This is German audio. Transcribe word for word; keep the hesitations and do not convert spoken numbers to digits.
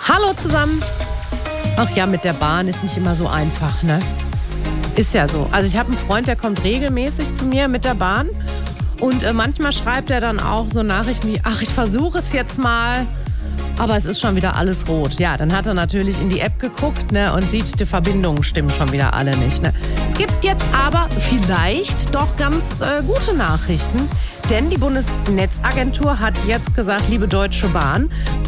Hallo zusammen. Ach ja, mit der Bahn ist nicht immer so einfach, ne? Ist ja so. Also ich habe einen Freund, der kommt regelmäßig zu mir mit der Bahn. Und äh, manchmal schreibt er dann auch so Nachrichten wie, ach, ich versuche es jetzt mal, aber es ist schon wieder alles rot. Ja, dann hat er natürlich in die App geguckt, ne, und sieht, die Verbindungen stimmen schon wieder alle nicht. Ne. Es gibt jetzt aber vielleicht doch ganz äh, gute Nachrichten, denn die Bundesnetzagentur hat jetzt gesagt, liebe Deutsche Bahn,